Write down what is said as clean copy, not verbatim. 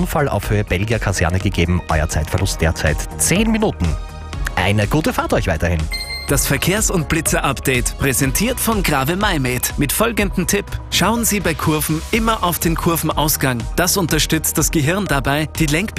Unfall auf Höhe Belgier Kaserne gegeben. Euer Zeitverlust derzeit 10 Minuten. Eine gute Fahrt euch weiterhin. Das Verkehrs- und Blitzer-Update, präsentiert von Grave Maimed. Mit folgendem Tipp: Schauen Sie bei Kurven immer auf den Kurvenausgang. Das unterstützt das Gehirn dabei, die